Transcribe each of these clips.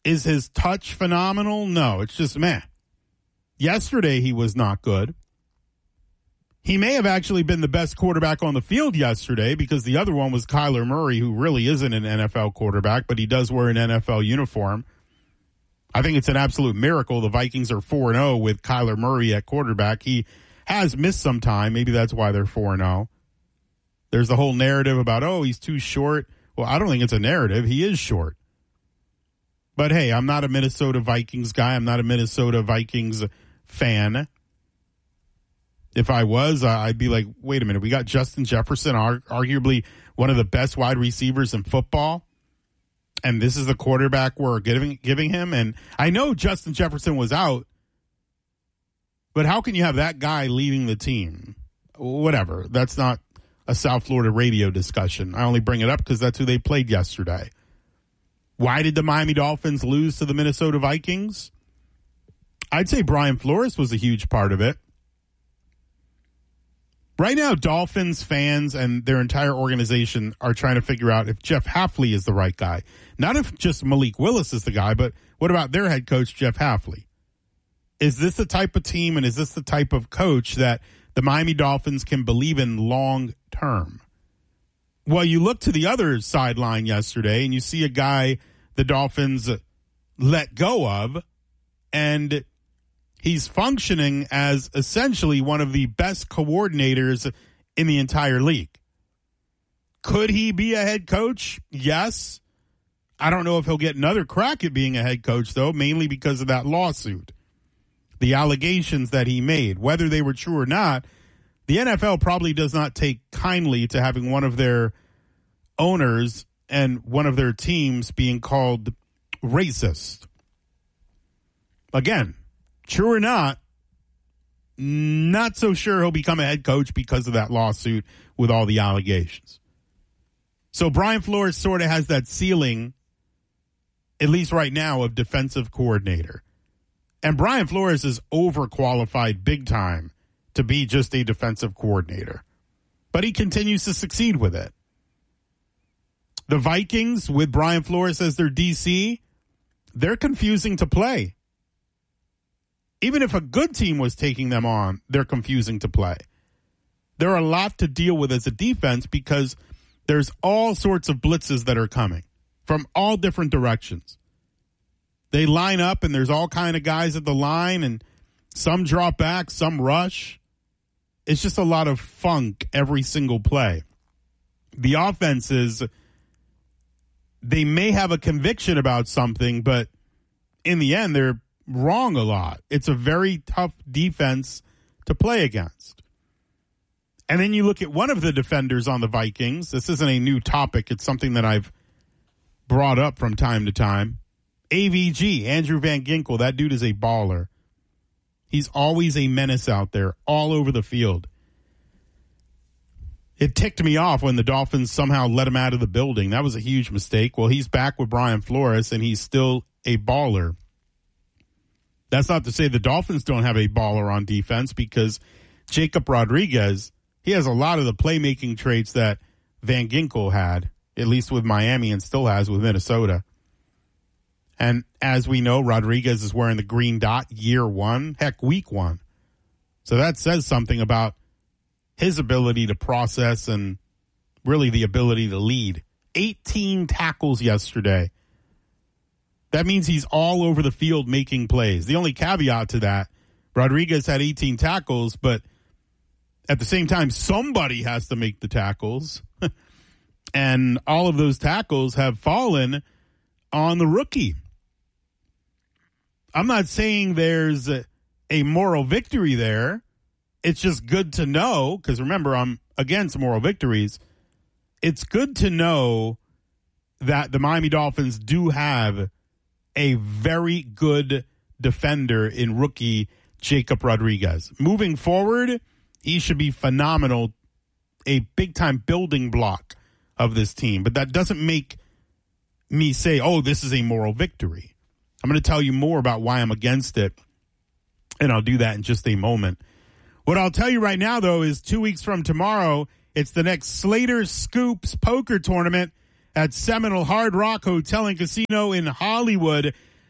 Is his touch phenomenal? No, it's just meh. Yesterday he was not good. He may have actually been the best quarterback on the field yesterday because the other one was Kyler Murray, who really isn't an NFL quarterback, but he does wear an NFL uniform. I think it's an absolute miracle the Vikings are 4-0 with Kyler Murray at quarterback. He has missed some time. Maybe that's why they're 4-0. There's the whole narrative about, oh, he's too short. Well, I don't think it's a narrative. He is short. But, hey, I'm not a Minnesota Vikings guy. I'm not a Minnesota Vikings fan. If I was, I'd be like, wait a minute. We got Justin Jefferson, arguably one of the best wide receivers in football. And this is the quarterback we're giving him. And I know Justin Jefferson was out, but how can you have that guy leading the team? Whatever. That's not a South Florida radio discussion. I only bring it up because that's who they played yesterday. Why did the Miami Dolphins lose to the Minnesota Vikings? I'd say Brian Flores was a huge part of it. Right now, Dolphins fans and their entire organization are trying to figure out if Jeff Hafley is the right guy. Not if just Malik Willis is the guy, but what about their head coach, Jeff Hafley? Is this the type of team and is this the type of coach that the Miami Dolphins can believe in long term? Well, you look to the other sideline yesterday and you see a guy the Dolphins let go of, and he's functioning as essentially one of the best coordinators in the entire league. Could he be a head coach? Yes. I don't know if he'll get another crack at being a head coach, though, mainly because of that lawsuit. The allegations that he made, whether they were true or not, the NFL probably does not take kindly to having one of their owners and one of their teams being called racist. Again, true or not so sure he'll become a head coach because of that lawsuit with all the allegations. So Brian Flores sort of has that ceiling, at least right now, of defensive coordinator. And Brian Flores is overqualified big time to be just a defensive coordinator. But he continues to succeed with it. The Vikings, with Brian Flores as their DC, they're confusing to play. Even if a good team was taking them on, they're confusing to play. There are a lot to deal with as a defense because there's all sorts of blitzes that are coming from all different directions. They line up and there's all kind of guys at the line and some drop back, some rush. It's just a lot of funk every single play. The offenses, they may have a conviction about something, but in the end, they're wrong a lot. It's a very tough defense to play against. And then you look at one of the defenders on the Vikings. This isn't a new topic. It's something that I've brought up from time to time. AVG, Andrew Van Ginkel. That dude is a baller. He's always a menace out there, all over the field. It ticked me off when the Dolphins somehow let him out of the building. That was a huge mistake. Well, he's back with Brian Flores, and he's still a baller. That's not to say the Dolphins don't have a baller on defense, because Jacob Rodriguez, he has a lot of the playmaking traits that Van Ginkel had, at least with Miami, and still has with Minnesota. And as we know, Rodriguez is wearing the green dot year one, heck, week one. So that says something about his ability to process and really the ability to lead. 18 tackles yesterday. That means he's all over the field making plays. The only caveat to that, Rodriguez had 18 tackles, but at the same time, somebody has to make the tackles. And all of those tackles have fallen on the rookie. I'm not saying there's a moral victory there. It's just good to know, because remember, I'm against moral victories. It's good to know that the Miami Dolphins do have a very good defender in rookie Jacob Rodriguez. Moving forward, he should be phenomenal, a big-time building block of this team. But that doesn't make me say, oh, this is a moral victory. I'm going to tell you more about why I'm against it, and I'll do that in just a moment. What I'll tell you right now, though, is 2 weeks from tomorrow, it's the next Slater Scoops poker tournament at Seminole Hard Rock Hotel and Casino in Hollywood.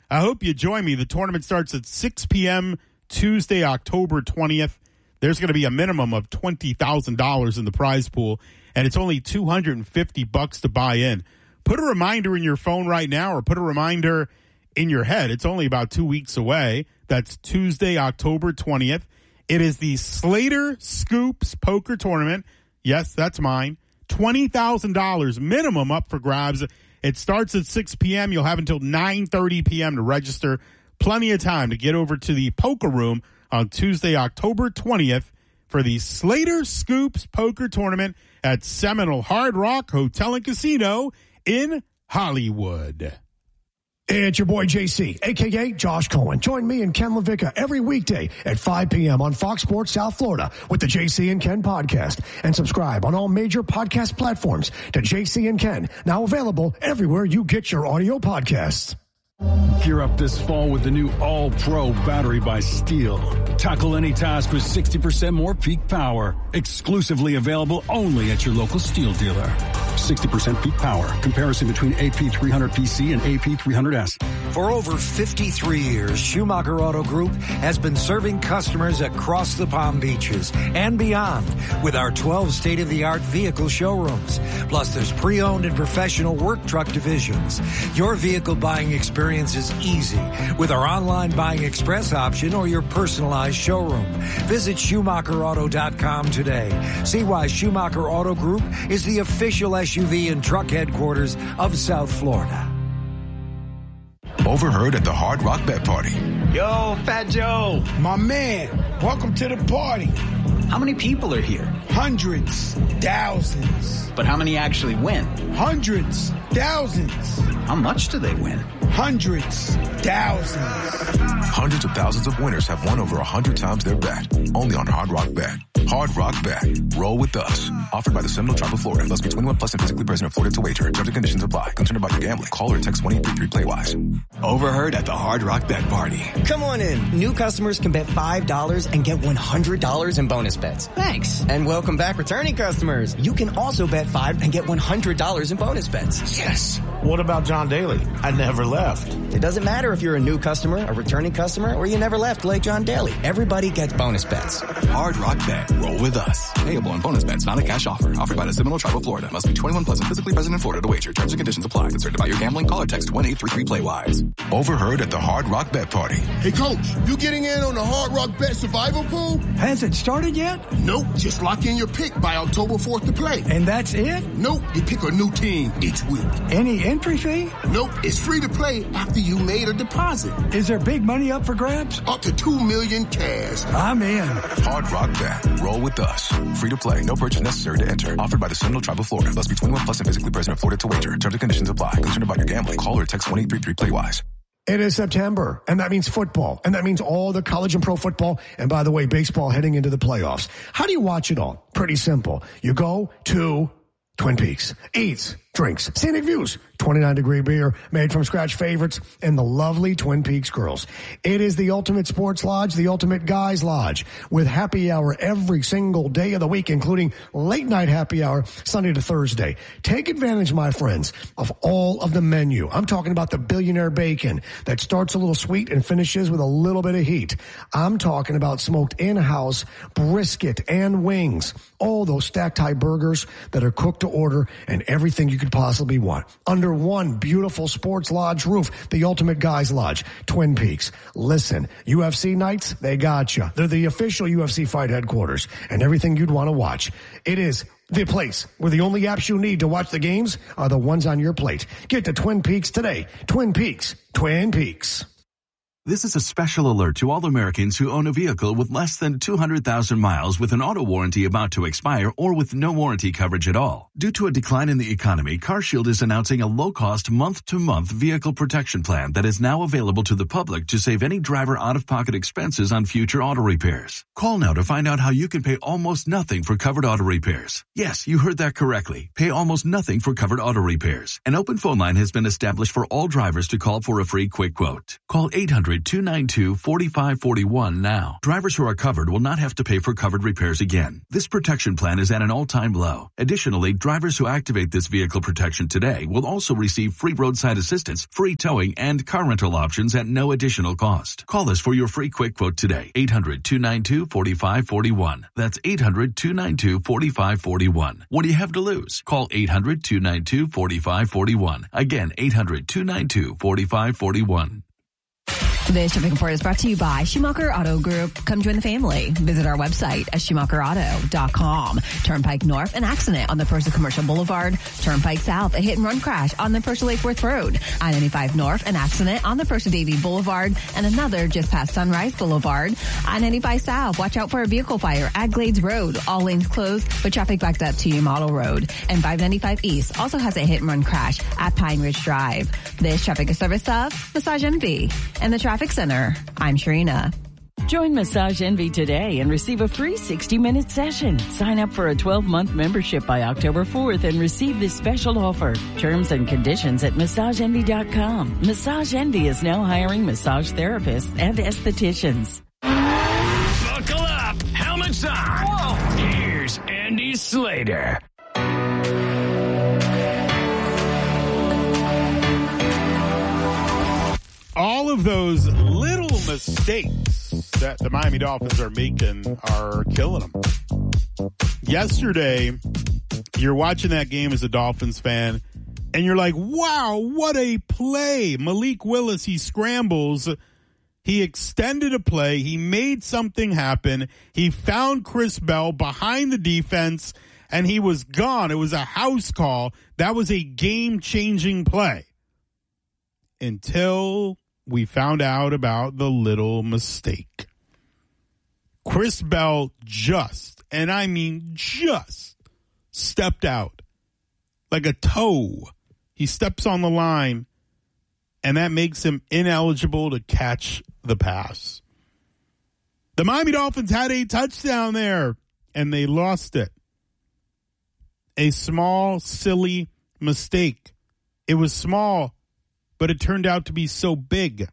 I hope you join me. The tournament starts at 6 p.m. Tuesday, October 20th. There's going to be a minimum of $20,000 in the prize pool, and it's only $250 to buy in. Put a reminder in your phone right now, or put a reminder in your head. It's only about 2 weeks away. That's Tuesday, October 20th. It is the Slater Scoops Poker Tournament. Yes, that's mine. $20,000 minimum up for grabs. It starts at 6 p.m. You'll have until 9:30 p.m. to register. Plenty of time to get over to the poker room on Tuesday, October 20th for the Slater Scoops Poker Tournament at Seminole Hard Rock Hotel and Casino in Hollywood. It's your boy JC, a.k.a. Josh Cohen. Join me and Ken LaVicka every weekday at 5 p.m. on Fox Sports South Florida with the JC and Ken podcast. And subscribe on all major podcast platforms to JC and Ken, now available everywhere you get your audio podcasts. Gear up this fall with the new All-Pro battery by Steel. Tackle any task with 60% more peak power. Exclusively available only at your local Steel dealer. 60% peak power. Comparison between AP300PC and AP300S. For over 53 years, Schumacher Auto Group has been serving customers across the Palm Beaches and beyond with our 12 state-of-the-art vehicle showrooms. Plus, there's pre-owned and professional work truck divisions. Your vehicle buying experience is easy with our online buying express option or your personalized showroom. Visit SchumacherAuto.com today. See why Schumacher Auto Group is the official SUV and truck headquarters of South Florida. Overheard at the Hard Rock Bet Party. Yo, Fat Joe. My man, welcome to the party. How many people are here? Hundreds, thousands. But how many actually win? Hundreds, thousands. How much do they win? Hundreds, thousands. Hundreds of thousands of winners have won over 100 times their bet. Only on Hard Rock Bet. Hard Rock Bet. Roll with us. Offered by the Seminole Tribe of Florida. Must be 21 plus and physically present in Florida to wager. Terms and conditions apply. Concerned about your gambling? Call or text 1-833-PLAY-WISE. Overheard at the Hard Rock Bet Party. Come on in. New customers can bet $5 and get $100 in bonus bets. Thanks. And welcome back, returning customers. You can also bet $5 and get $100 in bonus bets. Yes. What about John Daly? I never left. It doesn't matter if you're a new customer, a returning customer, or you never left like John Daly. Everybody gets bonus bets. Hard Rock Bet. Roll with us. Payable on bonus bets, not a cash offer. Offered by the Seminole Tribe of Florida. Must be 21 plus and physically present in Florida to wager. Terms and conditions apply. Concerned about your gambling? Call or text 1-833-PLAY-WISE. Overheard at the Hard Rock Bet Party. Hey, Coach, you getting in on the Hard Rock Bet Survival Pool? Has it started yet? Nope. Just lock in your pick by October 4th to play. And that's it? Nope. You pick a new team each week. Any entry fee? Nope. It's free to play after you made a deposit. Is there big money up for grabs? Up to $2 million cash. I'm in. Hard Rock Bet. Roll with us. Free to play. No purchase necessary to enter. Offered by the Seminole Tribe of Florida. Must be 21 plus and physically present in Florida to wager. Terms and conditions apply. Concerned about your gambling? Call or text 1-833-PLAY-WISE. It is September, and that means football, and that means all the college and pro football, and by the way, baseball heading into the playoffs. How do you watch it all? Pretty simple. You go to Twin Peaks. Eats, drinks, scenic views, 29-degree beer, made from scratch favorites, and the lovely Twin Peaks girls. It is the ultimate sports lodge, the ultimate guys lodge, with happy hour every single day of the week, including late night happy hour, Sunday to Thursday. Take advantage, my friends, of all of the menu. I'm talking about the Billionaire Bacon that starts a little sweet and finishes with a little bit of heat. I'm talking about smoked in-house brisket and wings. All those stacked high burgers that are cooked to order and everything you could possibly want. Under one beautiful sports lodge roof, the ultimate guys lodge, Twin Peaks. Listen, UFC nights, they got you. They're the official UFC fight headquarters and everything you'd want to watch. It is the place where the only apps you need to watch the games are the ones on your plate. Get to Twin Peaks today. Twin Peaks. Twin Peaks. This is a special alert to all Americans who own a vehicle with less than 200,000 miles with an auto warranty about to expire or with no warranty coverage at all. Due to a decline in the economy, CarShield is announcing a low-cost month-to-month vehicle protection plan that is now available to the public to save any driver out-of-pocket expenses on future auto repairs. Call now to find out how you can pay almost nothing for covered auto repairs. Yes, you heard that correctly. Pay almost nothing for covered auto repairs. An open phone line has been established for all drivers to call for a free quick quote. Call 800 800-292-4541 now. Drivers who are covered will not have to pay for covered repairs again. This protection plan is at an all-time low. Additionally, drivers who activate this vehicle protection today will also receive free roadside assistance, free towing, and car rental options at no additional cost. Call us for your free quick quote today. 800-292-4541. That's 800-292-4541. What do you have to lose? Call 800-292-4541. Again, 800-292-4541. This shipping report is brought to you by Schumacher Auto Group. Come join the family. Visit our website at SchumacherAuto.com. Turnpike North, an accident on the Pursuit Commercial Boulevard. Turnpike South, a hit-and-run crash on the Pursuit Lake Worth Road. I-95 North, an accident on the Pursuit Davie Boulevard, and another just past Sunrise Boulevard. I-95 South, watch out for a vehicle fire at Glades Road. All lanes closed, but traffic backed up to your model road. And 595 East also has a hit-and-run crash at Pine Ridge Drive. This traffic is service of Massage Envy and the Traffic Center. I'm Sharina. Join Massage Envy today and receive a free 60-minute session. Sign up for a 12-month membership by October 4th and receive this special offer. Terms and conditions at MassageEnvy.com. Massage Envy is now hiring massage therapists and estheticians. Buckle up. Helmets on. Whoa. Here's Andy Slater. All of those little mistakes that the Miami Dolphins are making are killing them. Yesterday, you're watching that game as a Dolphins fan, and you're like, wow, what a play. Malik Willis, he scrambles. He extended a play. He made something happen. He found Chris Bell behind the defense, and he was gone. It was a house call. That was a game-changing play. Until we found out about the little mistake. Chris Bell just, and I mean just, stepped out like a toe. He steps on the line, and that makes him ineligible to catch the pass. The Miami Dolphins had a touchdown there, and they lost it. A small, silly mistake. It was small, but it turned out to be so big.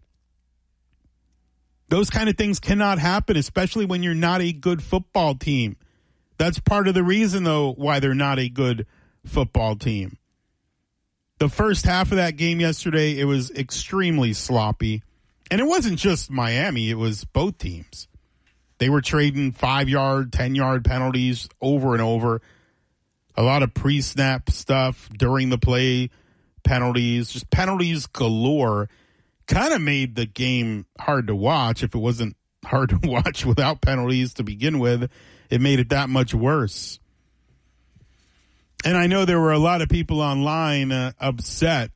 Those kind of things cannot happen, especially when you're not a good football team. That's part of the reason, though, why they're not a good football team. The first half of that game yesterday, it was extremely sloppy. And it wasn't just Miami, it was both teams. They were trading 5-yard, 10-yard penalties over and over. A lot of pre-snap stuff during the play. Penalties, just penalties galore. Kind of made the game hard to watch. If it wasn't hard to watch without penalties to begin with, it made it that much worse. And I know there were a lot of people online upset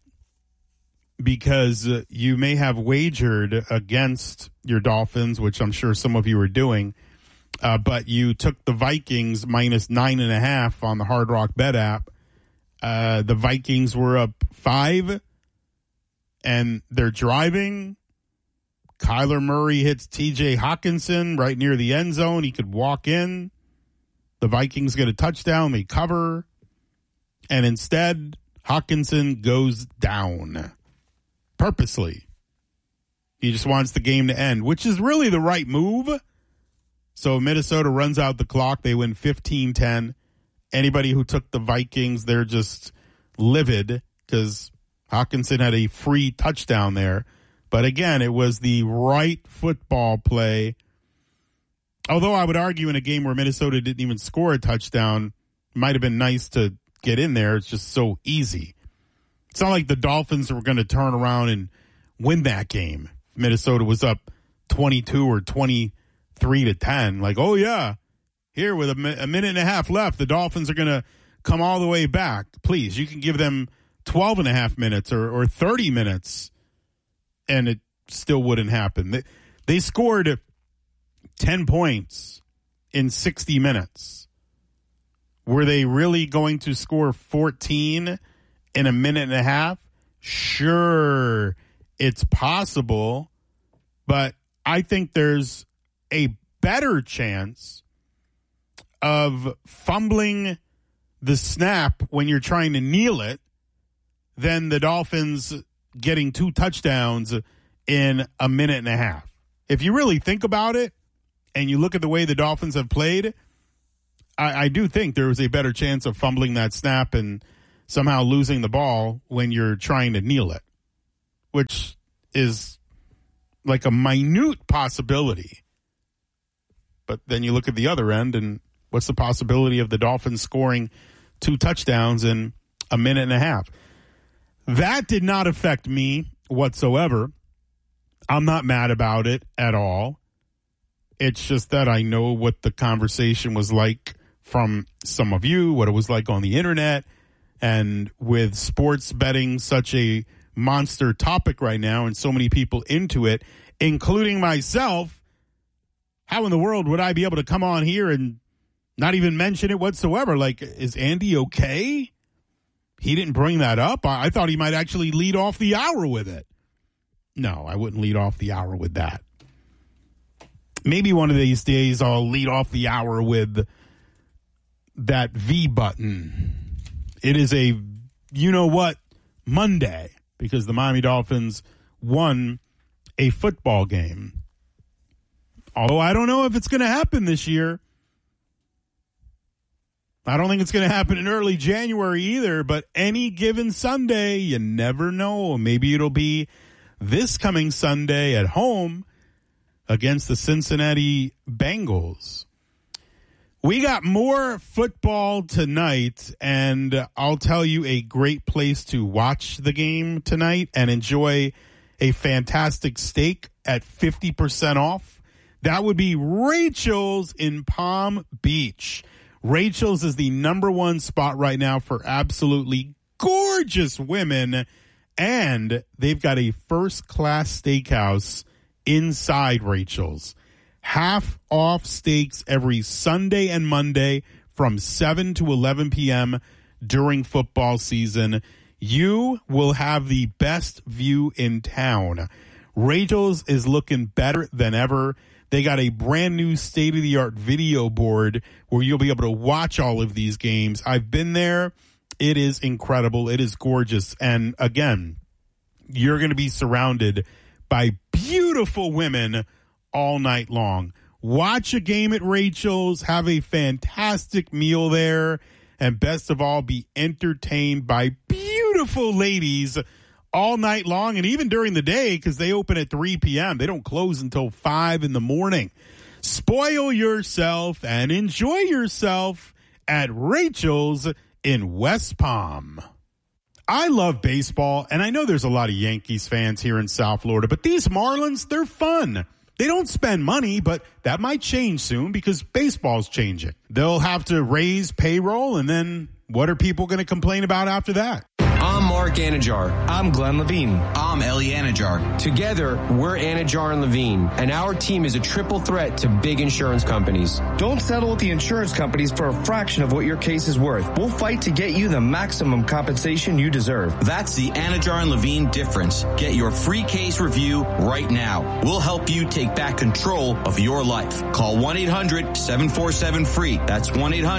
because you may have wagered against your Dolphins, which I'm sure some of you are doing, but you took the Vikings minus 9.5 on the Hard Rock Bet app. The Vikings were up 5, and they're driving. Kyler Murray hits T.J. Hockenson right near the end zone. He could walk in. The Vikings get a touchdown. They cover. And instead, Hockenson goes down purposely. He just wants the game to end, which is really the right move. So Minnesota runs out the clock. They win 15-10. Anybody who took the Vikings, they're just livid because Hockenson had a free touchdown there. But again, it was the right football play. Although I would argue in a game where Minnesota didn't even score a touchdown, it might have been nice to get in there. It's just so easy. It's not like the Dolphins were going to turn around and win that game. Minnesota was up 22 or 23-10. Like, oh yeah. Here with a minute and a half left, the Dolphins are going to come all the way back. Please, you can give them 12 and a half minutes or 30 minutes, and it still wouldn't happen. They scored 10 points in 60 minutes. Were they really going to score 14 in a minute and a half? Sure, it's possible, but I think there's a better chance of fumbling the snap when you're trying to kneel it than the Dolphins getting 2 touchdowns in a minute and a half. If you really think about it and you look at the way the Dolphins have played, I do think there was a better chance of fumbling that snap and somehow losing the ball when you're trying to kneel it, which is like a minute possibility. But then you look at the other end, and what's the possibility of the Dolphins scoring 2 touchdowns in a minute and a half? That did not affect me whatsoever. I'm not mad about it at all. It's just that I know what the conversation was like from some of you, what it was like on the internet, and with sports betting such a monster topic right now and so many people into it, including myself, how in the world would I be able to come on here and not even mention it whatsoever? Like, is Andy okay? He didn't bring that up. I thought he might actually lead off the hour with it. No, I wouldn't lead off the hour with that. Maybe one of these days I'll lead off the hour with that V button. It is a you-know-what Monday because the Miami Dolphins won a football game. Although I don't know if it's going to happen this year. I don't think it's going to happen in early January either, but any given Sunday, you never know. Maybe it'll be this coming Sunday at home against the Cincinnati Bengals. We got more football tonight, and I'll tell you a great place to watch the game tonight and enjoy a fantastic steak at 50% off. That would be Rachel's in Palm Beach. Rachel's is the #1 spot right now for absolutely gorgeous women, and they've got a first-class steakhouse inside Rachel's. Half off steaks every Sunday and Monday from 7 to 11 p.m. during football season. You will have the best view in town. Rachel's is looking better than ever. They got a brand new state-of-the-art video board where you'll be able to watch all of these games. I've been there. It is incredible. It is gorgeous. And again, you're going to be surrounded by beautiful women all night long. Watch a game at Rachel's, have a fantastic meal there, and best of all, be entertained by beautiful ladies all night long and even during the day because they open at 3 p.m. They don't close until 5 in the morning. Spoil yourself and enjoy yourself at Rachel's in West Palm. I love baseball, and I know there's a lot of Yankees fans here in South Florida, but these Marlins, they're fun. They don't spend money, but that might change soon because baseball's changing. They'll have to raise payroll, and then what are people going to complain about after that? I'm Mark Anajar. I'm Glenn Levine. I'm Ellie Anajar. Together, we're Anajar and Levine, and our team is a triple threat to big insurance companies. Don't settle with the insurance companies for a fraction of what your case is worth. We'll fight to get you the maximum compensation you deserve. That's the Anajar and Levine difference. Get your free case review right now. We'll help you take back control of your life. Call 1-800-747-FREE. That's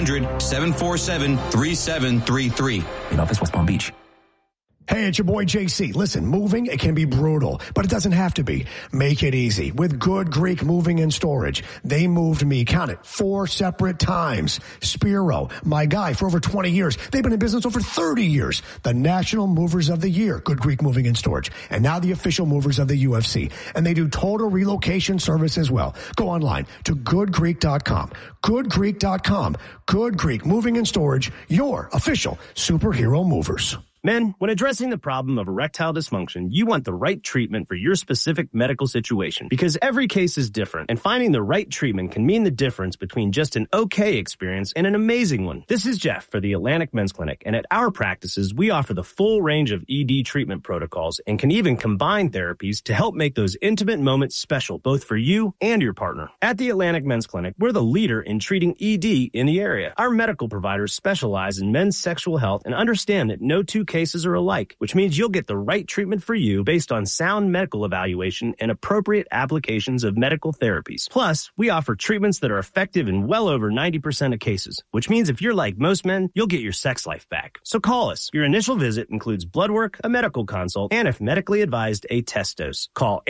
1-800-747-3733. In office, West Palm Beach. Hey, it's your boy JC. Listen, moving, it can be brutal, but it doesn't have to be. Make it easy with Good Greek Moving and Storage. They moved me, count it, 4 separate times. Spiro, my guy for over 20 years. They've been in business over 30 years. The National Movers of the Year, Good Greek Moving and Storage. And now the official movers of the UFC. And they do total relocation service as well. Go online to goodgreek.com. Goodgreek.com. Good Greek Moving and Storage, your official superhero movers. Men, when addressing the problem of erectile dysfunction, you want the right treatment for your specific medical situation because every case is different, and finding the right treatment can mean the difference between just an okay experience and an amazing one. This is Jeff for the Atlantic Men's Clinic, and at our practices, we offer the full range of ED treatment protocols and can even combine therapies to help make those intimate moments special, both for you and your partner. At the Atlantic Men's Clinic, we're the leader in treating ED in the area. Our medical providers specialize in men's sexual health and understand that no two cases are alike, which means you'll get the right treatment for you based on sound medical evaluation and appropriate applications of medical therapies. Plus, we offer treatments that are effective in well over 90% of cases, which means if you're like most men, you'll get your sex life back. So call us. Your initial visit includes blood work, a medical consult, and if medically advised, a test dose. Call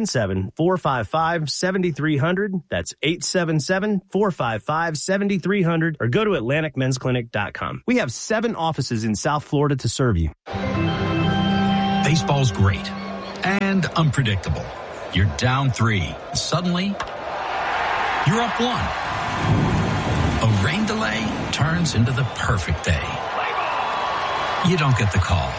877-455-7300. That's 877-455-7300, or go to AtlanticMen'sClinic.com. We have 7 offices in South Florida to serve you. Baseball's great and unpredictable. You're down 3. Suddenly, you're up 1. A rain delay turns into the perfect day. You don't get the call.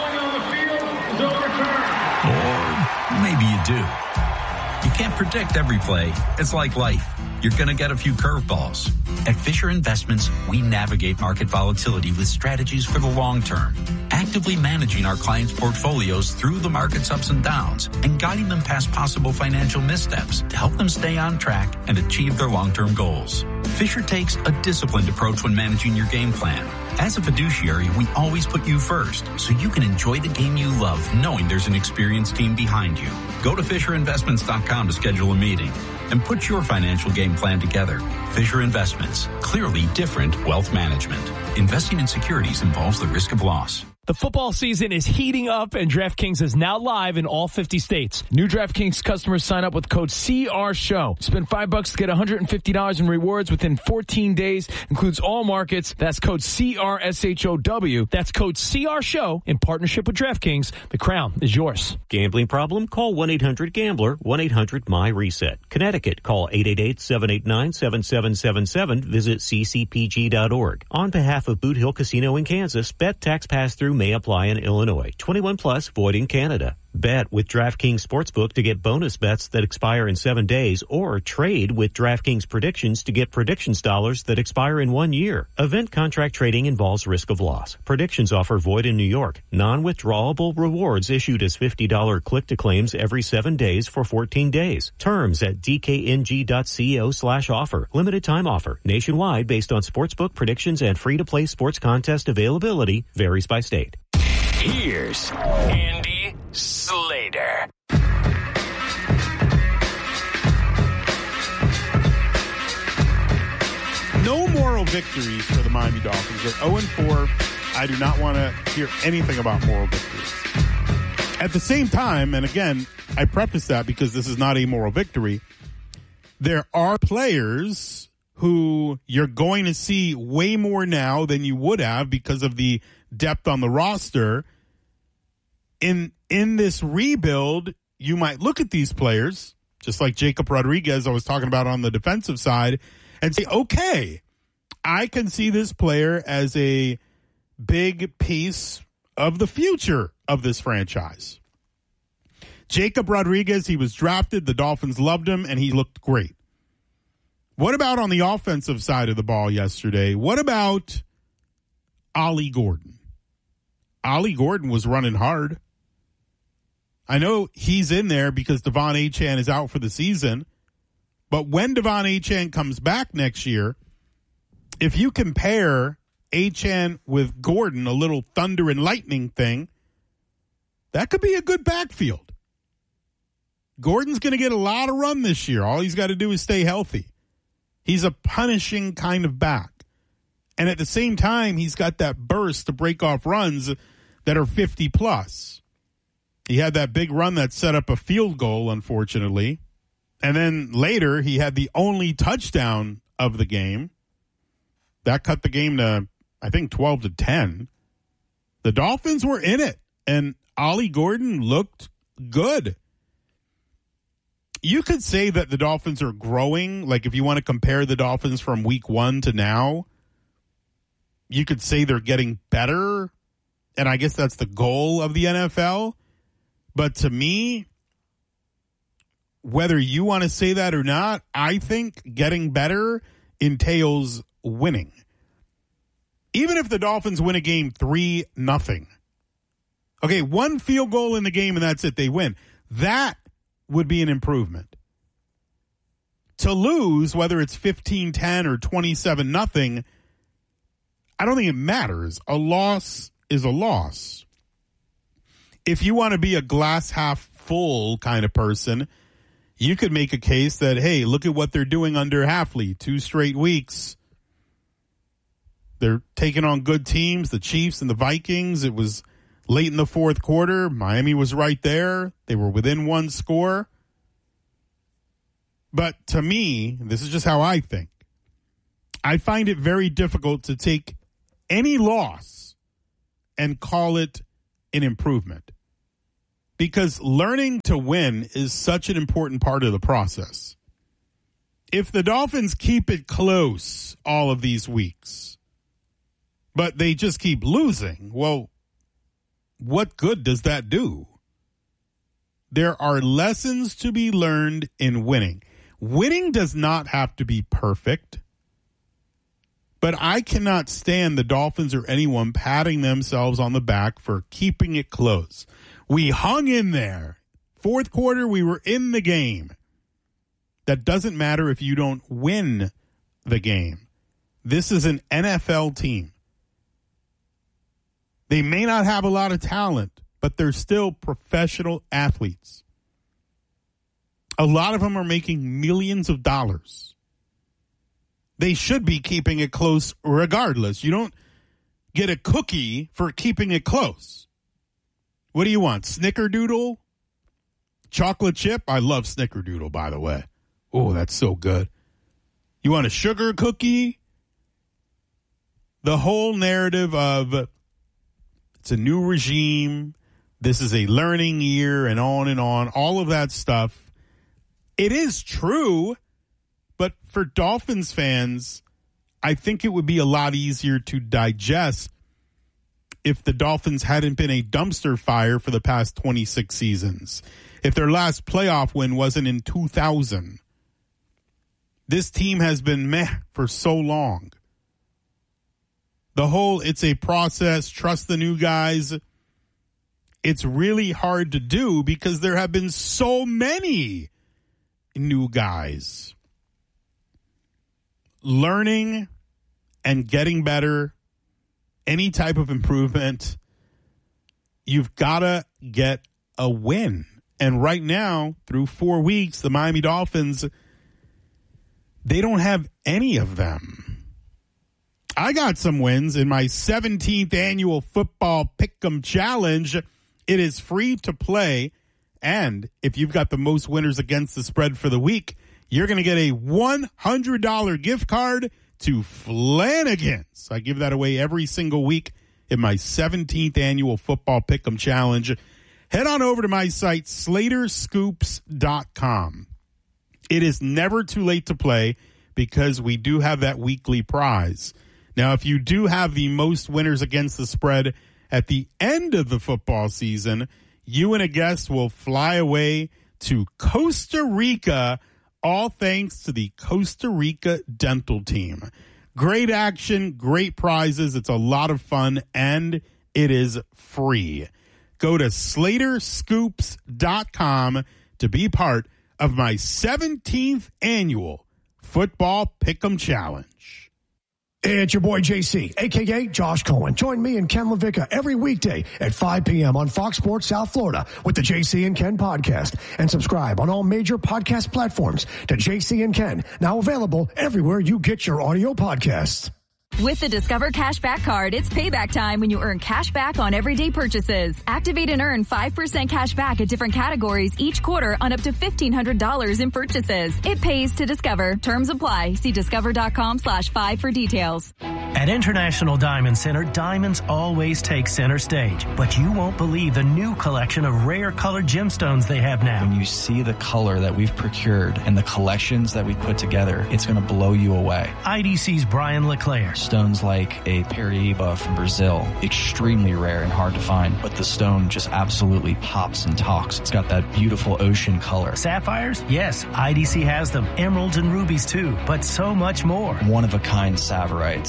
Or maybe you do. You can't predict every play. It's like life. You're going to get a few curveballs. At Fisher Investments, we navigate market volatility with strategies for the long term, actively managing our clients' portfolios through the market's ups and downs and guiding them past possible financial missteps to help them stay on track and achieve their long-term goals. Fisher takes a disciplined approach when managing your game plan. As a fiduciary, we always put you first, so you can enjoy the game you love, knowing there's an experienced team behind you. Go to FisherInvestments.com to schedule a meeting and put your financial game plan together. Fisher Investments. Clearly different wealth management. Investing in securities involves the risk of loss. The football season is heating up, and DraftKings is now live in all 50 states. New DraftKings customers sign up with code CRSHOW. Spend $5 to get $150 in rewards within 14 days. Includes all markets. That's code CRSHOW. That's code CRSHOW in partnership with DraftKings. The crown is yours. Gambling problem? Call 1-800-GAMBLER, 1-800-MY-RESET. Connecticut, call 888-789-7777. Visit ccpg.org. On behalf of Boot Hill Casino in Kansas, bet tax pass-through may apply in Illinois. 21 plus, void in Canada. Bet with DraftKings Sportsbook to get bonus bets that expire in 7 days, or trade with DraftKings Predictions to get predictions dollars that expire in 1 year. Event contract trading involves risk of loss. Predictions offer void in New York. Non-withdrawable rewards issued as $50 click-to-claims every 7 days for 14 days. Terms at dkng.co/offer. Limited time offer. Nationwide based on sportsbook predictions and free-to-play sports contest availability. Varies by state. Here's Andy Slater. No moral victories for the Miami Dolphins. They're 0-4. I do not want to hear anything about moral victories. At the same time, and again, I preface that because this is not a moral victory, there are players who you're going to see way more now than you would have because of the depth on the roster. In this rebuild, you might look at these players, just like Jacob Rodriguez I was talking about on the defensive side, and say, okay, I can see this player as a big piece of the future of this franchise. Jacob Rodriguez, he was drafted, the Dolphins loved him, and he looked great. What about on the offensive side of the ball yesterday? What about Ollie Gordon? Ollie Gordon was running hard. I know he's in there because Devon Achane is out for the season. But when Devon Achane comes back next year, if you compare Achane with Gordon, a little thunder and lightning thing, that could be a good backfield. Gordon's going to get a lot of run this year. All he's got to do is stay healthy. He's a punishing kind of back. And at the same time, he's got that burst to break off runs that are 50 plus. He had that big run that set up a field goal, unfortunately. And then later, he had the only touchdown of the game. That cut the game to, I think, 12-10. The Dolphins were in it, and Ollie Gordon looked good. You could say that the Dolphins are growing. Like, if you want to compare the Dolphins from week 1 to now, you could say they're getting better. And I guess that's the goal of the NFL. But to me, whether you want to say that or not, I think getting better entails winning. Even if the Dolphins win a game 3-0. Okay, one field goal in the game and that's it, they win. That would be an improvement. To lose, whether it's 15-10 or 27-0, I don't think it matters. A loss is a loss. If you want to be a glass half full kind of person, you could make a case that, hey, look at what they're doing under Hafley. 2 straight weeks. They're taking on good teams, the Chiefs and the Vikings. It was late in the fourth quarter. Miami was right there. They were within 1 score. But to me, this is just how I think. I find it very difficult to take any loss and call it an improvement. Because learning to win is such an important part of the process. If the Dolphins keep it close all of these weeks, but they just keep losing, well, what good does that do? There are lessons to be learned in winning. Winning does not have to be perfect, but I cannot stand the Dolphins or anyone patting themselves on the back for keeping it close. We hung in there. Fourth quarter, we were in the game. That doesn't matter if you don't win the game. This is an NFL team. They may not have a lot of talent, but they're still professional athletes. A lot of them are making millions of dollars. They should be keeping it close regardless. You don't get a cookie for keeping it close. What do you want? Snickerdoodle? Chocolate chip? I love Snickerdoodle, by the way. Oh, that's so good. You want a sugar cookie? The whole narrative of it's a new regime, this is a learning year, and on, all of that stuff. It is true, but for Dolphins fans, I think it would be a lot easier to digest if the Dolphins hadn't been a dumpster fire for the past 26 seasons. If their last playoff win wasn't in 2000. This team has been meh for so long. The whole, it's a process, trust the new guys. It's really hard to do because there have been so many new guys. Learning and getting better, any type of improvement, you've got to get a win. And right now, through 4 weeks, the Miami Dolphins, they don't have any of them. I got some wins in my 17th annual Football Pick'em Challenge. It is free to play. And if you've got the most winners against the spread for the week, you're going to get a $100 gift card to Flanagan's. I give that away every single week in my 17th annual Football Pick'em Challenge. Head on over to my site, SlaterScoops.com. It is never too late to play because we do have that weekly prize. Now, if you do have the most winners against the spread at the end of the football season, you and a guest will fly away to Costa Rica, all thanks to the Costa Rica dental team. Great action, great prizes. It's a lot of fun, and it is free. Go to SlaterScoops.com to be part of my 17th annual Football Pick'em Challenge. It's your boy JC, a.k.a. Josh Cohen. Join me and Ken LaVicka every weekday at 5 p.m. on Fox Sports South Florida with the JC and Ken podcast. And subscribe on all major podcast platforms to JC and Ken, now available everywhere you get your audio podcasts. With the Discover Cashback Card, it's payback time when you earn cash back on everyday purchases. Activate and earn 5% cash back at different categories each quarter on up to $1,500 in purchases. It pays to Discover. Terms apply. See discover.com/5 for details. At International Diamond Center, diamonds always take center stage. But you won't believe the new collection of rare colored gemstones they have now. When you see the color that we've procured and the collections that we put together, it's going to blow you away. IDC's Brian LeClaire. Stones like a Paraíba from Brazil, extremely rare and hard to find, but the stone just absolutely pops and talks. It's got that beautiful ocean color. Sapphires? Yes, IDC has them. Emeralds and rubies too, but so much more. One-of-a-kind Saverites.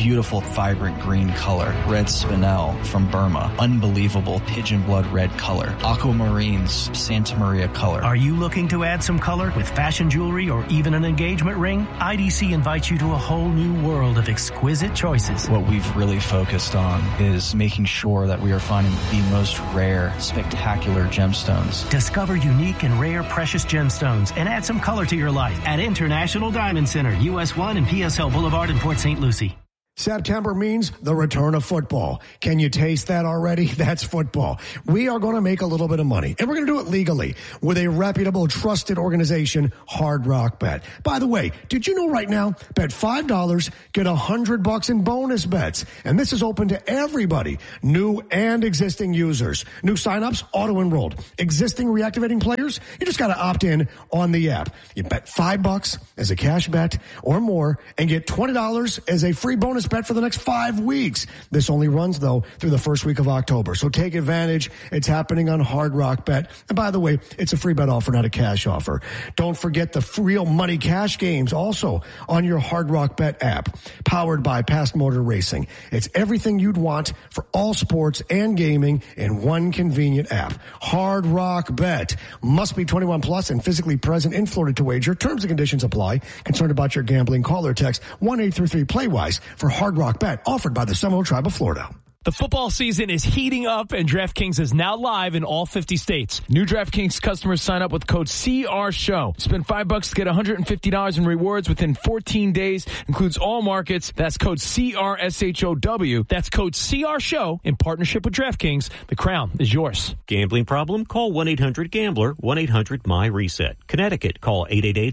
beautiful, vibrant green color. Red spinel from Burma. Unbelievable pigeon blood red color. Aquamarine's Santa Maria color. Are you looking to add some color with fashion jewelry or even an engagement ring? IDC invites you to a whole new world of exquisite choices. What we've really focused on is making sure that we are finding the most rare, spectacular gemstones. Discover unique and rare precious gemstones and add some color to your life at International Diamond Center, US 1 and PSL Boulevard in Port St. Lucie. September means the return of football. Can you taste that already? That's football. We are going to make a little bit of money, and we're going to do it legally with a reputable, trusted organization, Hard Rock Bet. By the way, did you know right now, bet $5, get $100 in bonus bets. And this is open to everybody, new and existing users. New signups, auto-enrolled. Existing reactivating players, you just got to opt in on the app. You bet $5 as a cash bet or more and get $20 as a free bonus bet for the next 5 weeks. This only runs, though, through the first week of October. So take advantage. It's happening on Hard Rock Bet. And by the way, it's a free bet offer, not a cash offer. Don't forget the real money cash games also on your Hard Rock Bet app, powered by Past Motor Racing. It's everything you'd want for all sports and gaming in one convenient app. Hard Rock Bet. Must be 21 plus and physically present in Florida to wager. Terms and conditions apply. Concerned about your gambling? Call or text 1-833-PLAY-WISE for Hard Rock Bet, offered by the Seminole Tribe of Florida. The football season is heating up, and DraftKings is now live in all 50 states. New DraftKings customers sign up with code CRSHOW. Spend $5 to get $150 in rewards within 14 days. Includes all markets. That's code CRSHOW. That's code CRSHOW in partnership with DraftKings. The crown is yours. Gambling problem? Call 1-800-GAMBLER, 1-800-MY-RESET. Connecticut, call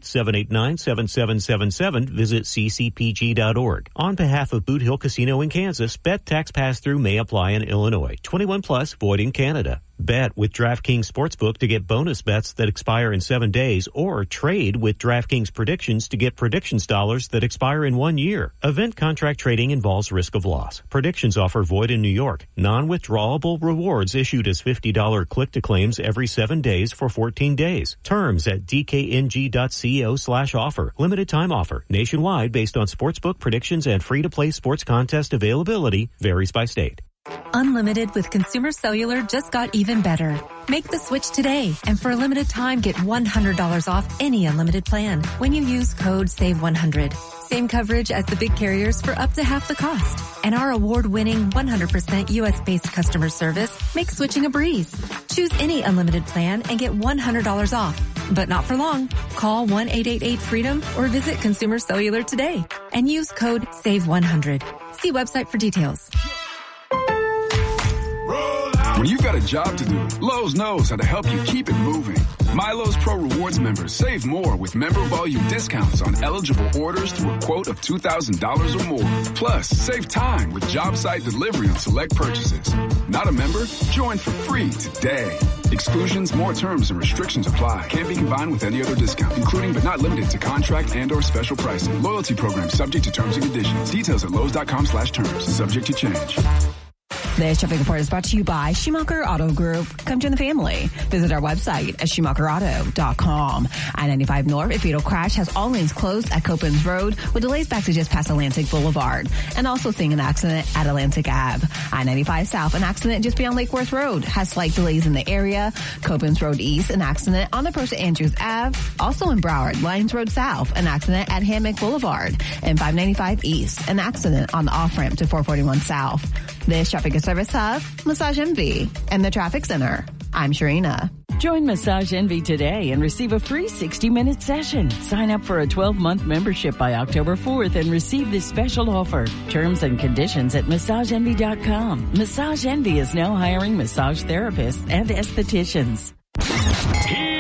888-789-7777. Visit ccpg.org. On behalf of Boot Hill Casino in Kansas, bet tax pass-through may apply in Illinois. 21 plus, void in Canada. Bet with DraftKings Sportsbook to get bonus bets that expire in 7 days, or trade with DraftKings Predictions to get predictions dollars that expire in 1 year. Event contract trading involves risk of loss. Predictions offer void in New York. Non-withdrawable rewards issued as $50 click-to-claims every 7 days for 14 days. Terms at dkng.co/offer. Limited time offer. Nationwide based on sportsbook predictions and free-to-play sports contest availability. Varies by state. Unlimited with Consumer Cellular just got even better. Make the switch today, and for a limited time, get $100 off any unlimited plan when you use code SAVE100. Same coverage as the big carriers for up to half the cost. And our award-winning 100% U.S.-based customer service makes switching a breeze. Choose any unlimited plan and get $100 off. But not for long. Call 1-888-FREEDOM or visit Consumer Cellular today and use code SAVE100. See website for details. When you've got a job to do, Lowe's knows how to help you keep it moving. My Lowe's Pro Rewards members save more with member volume discounts on eligible orders through a quote of $2,000 or more. Plus, save time with job site delivery on select purchases. Not a member? Join for free today. Exclusions, more terms, and restrictions apply. Can't be combined with any other discount, including but not limited to contract and or special pricing. Loyalty program subject to terms and conditions. Details at Lowe's.com/terms. Subject to change. This traffic report is brought to you by Schumacher Auto Group. Come join the family. Visit our website at SchumacherAuto.com. I-95 North, a fatal crash has all lanes closed at Copens Road with delays back to just past Atlantic Boulevard. And also seeing an accident at Atlantic Ave. I-95 South, an accident just beyond Lake Worth Road has slight delays in the area. Copens Road East, an accident on the approach to Andrews Ave. Also in Broward, Lions Road South, an accident at Hammock Boulevard. And 595 East, an accident on the off-ramp to 441 South. This traffic is service of Massage Envy and the Traffic Center. I'm Sharina. Join Massage Envy today and receive a free 60-minute session. Sign up for a 12-month membership by October 4th and receive this special offer. Terms and conditions at MassageEnvy.com. Massage Envy is now hiring massage therapists and estheticians.